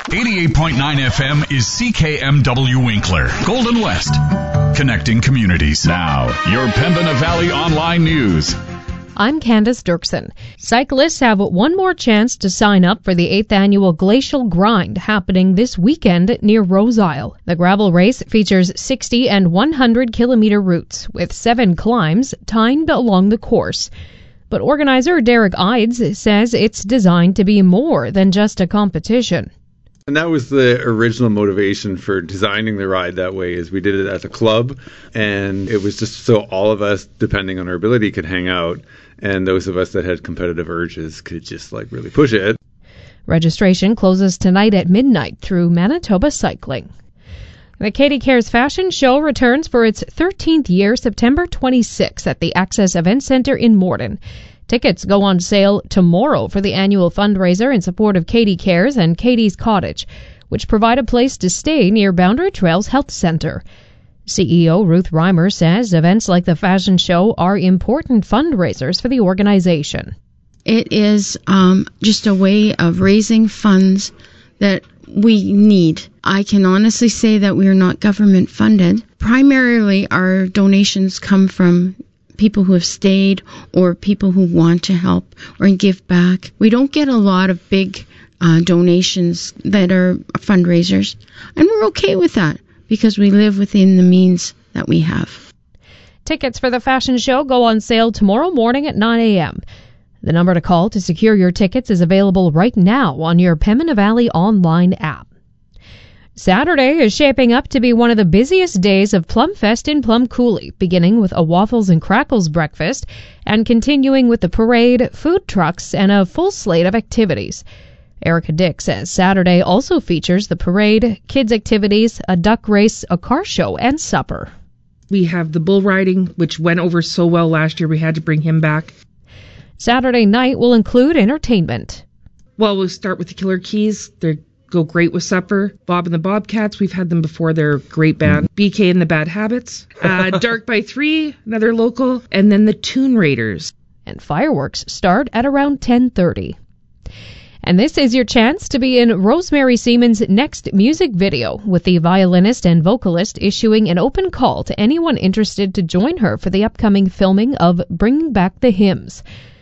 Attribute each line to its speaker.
Speaker 1: 88.9 FM is CKMW Winkler, Golden West. Connecting communities. Now, your Pembina Valley Online News.
Speaker 2: I'm Candace Dirksen. Cyclists have one more chance to sign up for the 8th annual Glacial Grind happening this weekend near Rose Isle. The gravel race features 60 and 100 kilometer routes with 7 climbs timed along the course. But organizer Derek Ides says it's designed to be more than just a competition.
Speaker 3: And that was the original motivation for designing the ride that way, is we did it as a club, and it was just so all of us, depending on our ability, could hang out, and those of us that had competitive urges could just really push it.
Speaker 2: Registration closes tonight at midnight through Manitoba Cycling. The Katie Cares Fashion Show returns for its 13th year, September 26th at the Access Event Center in Morden. Tickets go on sale tomorrow for the annual fundraiser in support of Katie Cares and Katie's Cottage, which provide a place to stay near Boundary Trails Health Center. CEO Ruth Reimer says events like the fashion show are important fundraisers for the organization.
Speaker 4: It is just a way of raising funds that we need. I can honestly say that we are not government funded. Primarily, our donations come from people who have stayed or people who want to help or give back. We don't get a lot of big donations that are fundraisers, and we're okay with that because we live within the means that we have.
Speaker 2: Tickets for the fashion show go on sale tomorrow morning at 9 a.m. The number to call to secure your tickets is available right now on your Pembina Valley online app. Saturday is shaping up to be one of the busiest days of Plum Fest in Plum Coulee, beginning with a waffles and crackles breakfast and continuing with the parade, food trucks, and a full slate of activities. Erica Dick says Saturday also features the parade, kids' activities, a duck race, a car show, and supper.
Speaker 5: We have the bull riding, which went over so well last year we had to bring him back.
Speaker 2: Saturday night will include entertainment.
Speaker 5: Well, we'll start with the Killer Keys. They go great with supper. Bob and the Bobcats, we've had them before. They're a great band. BK and the Bad Habits. Dark by 3, another local. And then the Toon Raiders.
Speaker 2: And fireworks start at around 10:30. And this is your chance to be in Rosemary Seaman's next music video, with the violinist and vocalist issuing an open call to anyone interested to join her for the upcoming filming of Bringing Back the Hymns.